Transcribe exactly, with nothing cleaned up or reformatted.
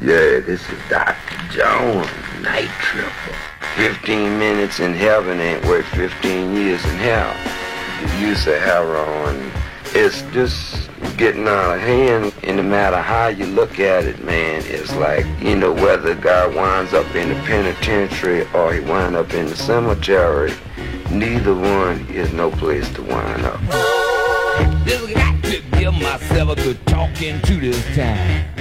Yeah, this is Doctor Jones, Night Tripper. Fifteen minutes in heaven ain't worth fifteen years in hell. The use of heroin is just getting out of hand, and no matter how you look at it, man, it's like, you know, whether a guy winds up in the penitentiary or he winds up in the cemetery, neither one is no place to wind up. Just got to give myself a good talking to this time.